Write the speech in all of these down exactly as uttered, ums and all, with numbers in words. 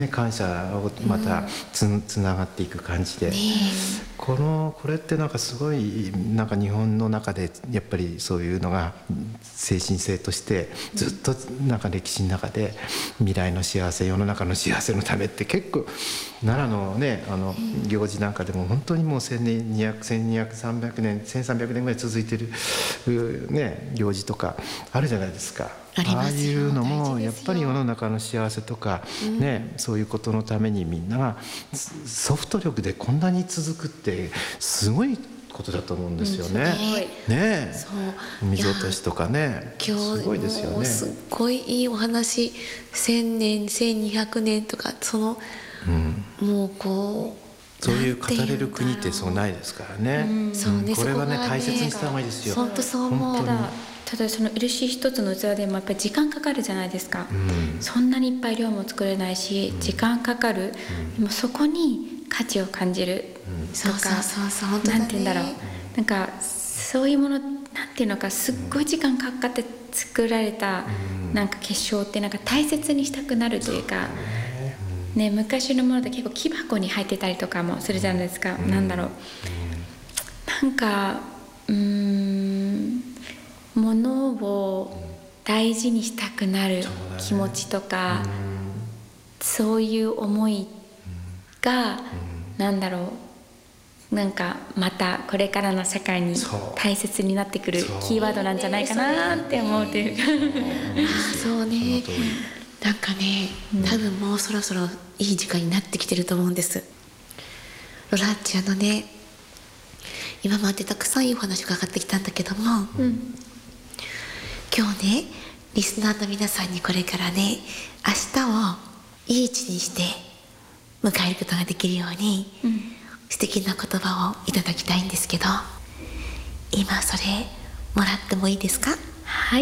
ね、感謝をまたつ、うん、つながっていく感じで、ね、このこれってなんかすごいなんか日本の中でやっぱりそういうのが精神性としてずっとなんか歴史の中で未来の幸せ世の中の幸せのためって結構奈良のねあの行事なんかでも本当にもうせんねんにひゃく、せんにひゃく、さんびゃくねんせんさんびゃくねんぐらい続いてる、ね、行事とかあるじゃないですか。 ありますよ。 ああいうのもやっぱり世の中の幸せとか、うんね、そういうことのためにみんながソフト力でこんなに続くってすごいことだと思うんですよね。うん、ねえ、水落としとかね、 今日すごいですよね。 すっごいいいお話、せんねんせんにひゃくねんとかその、うん、もうこうそういう語れる国ってそうないですからね。うん、そうね、これはね大切にした方がいいですよ。 本当そう思う。 ただただその漆一つの器でもやっぱり時間かかるじゃないですか、うん、そんなにいっぱい量も作れないし、うん、時間かかる、うん、でもそこに価値を感じる、うん、 そうそうそうそう、本当だね。 なんて言うんだろう、なんかそういうものなんていうのか、すっごい時間かかって作られた、うん、なんか結晶ってなんか大切にしたくなるというか、うん、ね、昔のものって結構木箱に入ってたりとかもするじゃないですか、うん、なんだろう、うん、なんかうーんものを大事にしたくなる気持ちとか、そう、ね、そういう思いが、うん、なんだろう、なんかまたこれからの社会に大切になってくるキーワードなんじゃないかなって思うというか、 そうね、なんかね、多分もうそろそろいい時間になってきてると思うんです。ロランチあのね、今までたくさんいいお話が上がってきたんだけども、うん、今日ね、リスナーの皆さんにこれからね、明日をいい一にして迎えることができるように、うん、素敵な言葉をいただきたいんですけど、今それもらってもいいですか？ はい。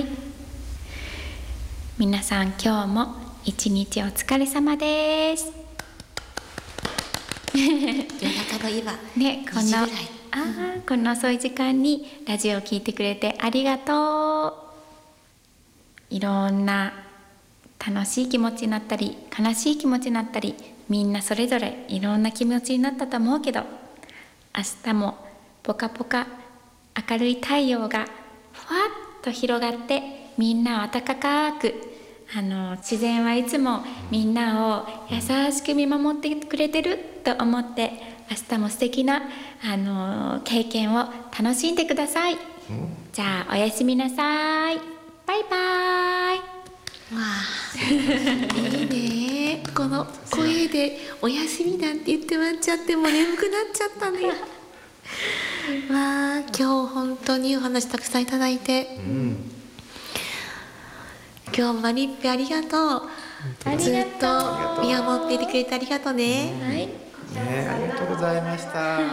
皆さん今日も一日お疲れ様です。 夜中の今、 ね、このあーこの遅い時間にラジオを聞いてくれてありがとう。いろんな楽しい気持ちになったり悲しい気持ちになったり、みんなそれぞれいろんな気持ちになったと思うけど、明日もポカポカ明るい太陽がふわっと広がって、みんなを温かく、あの自然はいつもみんなを優しく見守ってくれてると思って、明日も素敵なあの経験を楽しんでください。じゃあおやすみなさい。バイバーイ。 わあ、いいね。この声でおやすみなんて言ってまっちゃって、もう眠くなっちゃったね。わあ、今日本当にお話たくさんいただいて、うん、今日マリッペありがとう。ずっと見守っていてくれてありがとうね。 はい、 ね、ありがとうございました。